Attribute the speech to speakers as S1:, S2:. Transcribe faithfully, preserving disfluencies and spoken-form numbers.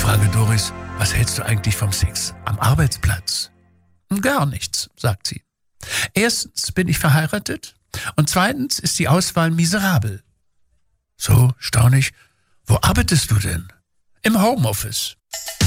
S1: frage Doris, was hältst du eigentlich vom Sex am Arbeitsplatz? Gar nichts, sagt sie. Erstens bin ich verheiratet und zweitens ist die Auswahl miserabel. So, staune ich. Wo arbeitest du denn? Im Homeoffice.